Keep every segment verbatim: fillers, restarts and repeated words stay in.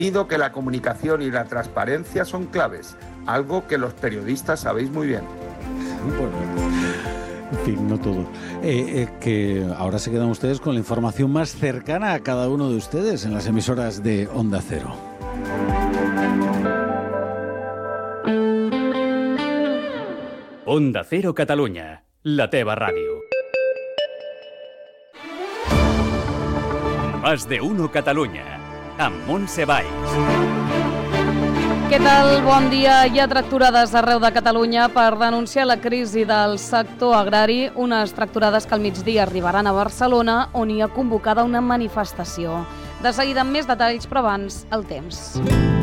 que la comunicación y la transparencia son claves, algo que los periodistas sabéis muy bien. Bueno, en fin, no todo. Eh, eh, que ahora se quedan ustedes con la información más cercana a cada uno de ustedes en las emisoras de Onda Cero. Onda Cero Catalunya, la teva ràdio. Más de uno Catalunya, amb Montse Valls. Què tal? Bon dia. Hi ha tracturades arreu de Catalunya per denunciar la crisi del sector agrari, unes tracturades que al migdia arribaran a Barcelona, on hi ha convocada una manifestació. De seguida amb més detalls, però abans el temps.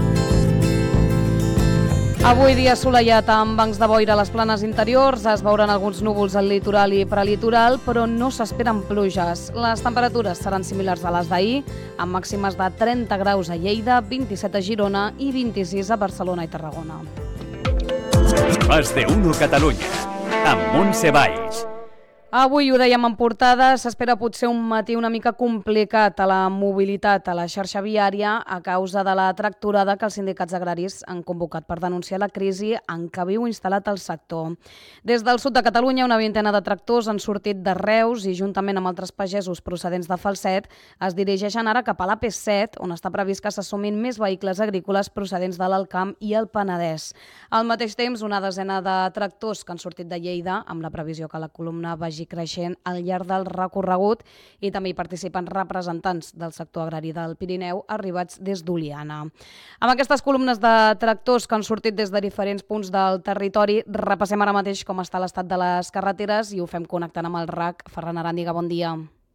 Avui dia assolellat amb bancs de boira a les planes interiors, es veuran alguns núvols al litoral i prelitoral, però no s'esperen pluges. Les temperatures seran similars a les d'ahir, amb màximes de trenta graus a Lleida, vint-i-set a Girona i vint-i-sis a Barcelona i Tarragona. Más de uno Catalunya, amb Montse Valls. Avui ho dèiem en portada, s'espera potser un matí una mica complicat a la mobilitat a la xarxa viària a causa de la tracturada que els sindicats agraris han convocat per denunciar la crisi en què viu instal·lat el sector. Des del sud de Catalunya, una vintena de tractors han sortit de Reus i, juntament amb altres pagesos procedents de Falset, es dirigeixen ara cap a l'A P set, on està previst que s'assumin més vehicles agrícoles procedents de l'Alt Camp i el Penedès. Al mateix temps, una desena de tractors que han sortit de Lleida, amb la previsió que la columna vagi creixent al llarg del recorregut, i també hi participen representants del sector agrari del Pirineu arribats des d'Oliana. Amb aquestes columnes de tractors que han sortit des de diferents punts del territori, repassem ara mateix com està l'estat de les carreteres i ho fem connectant amb el R A C. Ferran Aràndiga, bon dia.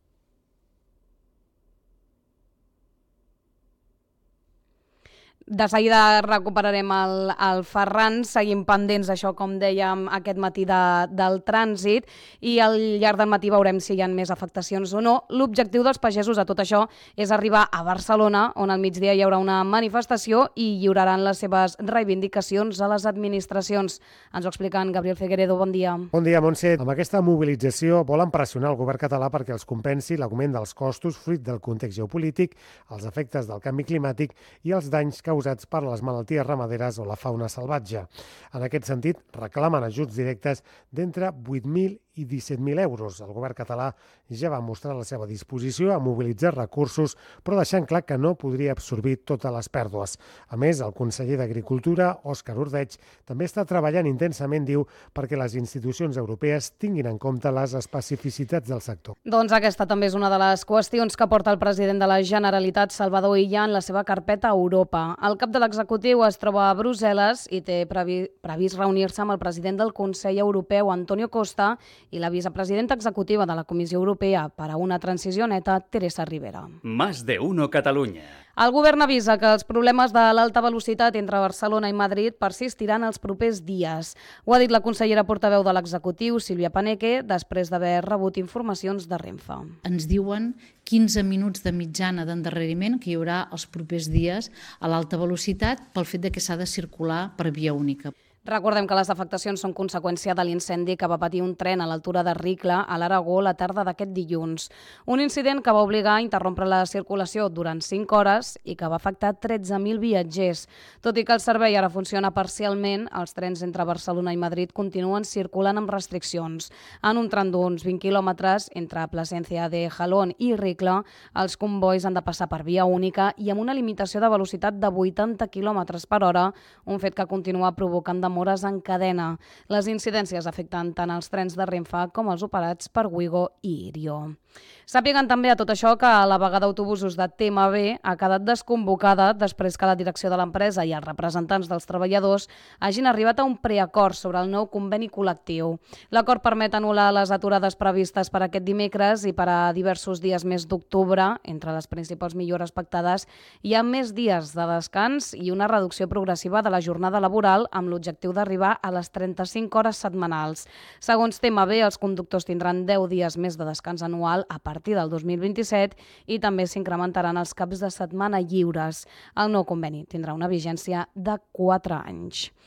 De seguida recuperarem el, el Ferran, seguim pendents això, com dèiem, aquest matí de, del trànsit, i al llarg del matí veurem si hi ha més afectacions o no. L'objectiu dels pagesos a tot això és arribar a Barcelona, on al migdia hi haurà una manifestació i lliuraran les seves reivindicacions a les administracions. Ens ho explica en Gabriel Figueredo, bon dia. Bon dia, Montse. Amb aquesta mobilització volen pressionar el govern català perquè els compensi l'augment dels costos fruit del context geopolític, els efectes del canvi climàtic i els danys que causats per les malalties ramaderes o la fauna salvatge. En aquest sentit, reclamen ajuts directes d'entre vuit mil i disset mil euros. El govern català ja va mostrar la seva disposició a mobilitzar recursos, però deixant clar que no podria absorbir totes les pèrdues. A més, el conseller d'Agricultura, Òscar Ordeig, també està treballant intensament, diu, perquè les institucions europees tinguin en compte les especificitats del sector. Doncs aquesta també és una de les qüestions que porta el president de la Generalitat, Salvador Illa, en la seva carpeta a Europa. El cap de l'executiu es troba a Brussel·les i té previ, previst reunir-se amb el president del Consell Europeu, Antonio Costa, i la vicepresidenta executiva de la Comissió Europea per a una transició neta, Teresa Rivera. Más de uno Catalunya. El govern avisa que els problemes de l'alta velocitat entre Barcelona i Madrid persistiran els propers dies. Ho ha dit la consellera portaveu de l'executiu, Sílvia Paneque, després d'haver rebut informacions de Renfe. Ens diuen quinze minuts de mitjana d'endarreriment que hi haurà els propers dies a l'alta velocitat pel fet de que s'ha de circular per via única. Recordem que les afectacions són conseqüència de l'incendi que va patir un tren a l'altura de Ricla, a l'Aragó, la tarda d'aquest dilluns. Un incident que va obligar a interrompre la circulació durant cinc hores i que va afectar tretze mil viatgers. Tot i que el servei ara funciona parcialment, els trens entre Barcelona i Madrid continuen circulant amb restriccions. En un tram d'uns vint quilòmetres entre Plasencia de Jalón i Ricla, els convois han de passar per via única i amb una limitació de velocitat de vuitanta quilòmetres per hora, un fet que continua provocant de demores en cadena. Les incidències afecten tant els trens de Renfe com els operats per Wigo i Irio. Sàpiguen també a tot això que la vaga d'autobusos de T M B ha quedat desconvocada després que la direcció de l'empresa i els representants dels treballadors hagin arribat a un preacord sobre el nou conveni col·lectiu. L'acord permet anul·lar les aturades previstes per aquest dimecres i per a diversos dies més d'octubre. Entre les principals millores pactades hi ha més dies de descans i una reducció progressiva de la jornada laboral amb l'objectiu d'arribar a les trenta-cinc hores setmanals. Segons T M B, els conductors tindran deu dies més de descans anual a partir del dos mil vint-i-set i també s'incrementaran els caps de setmana lliures. El nou conveni tindrà una vigència de quatre anys.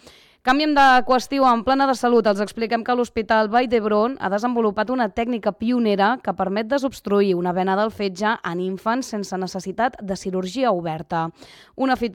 Canviem de qüestió. En plana de salut els expliquem que l'Hospital Vall d'Hebron ha desenvolupat una tècnica pionera que permet desobstruir una vena del fetge en infants sense necessitat de cirurgia oberta. Una fita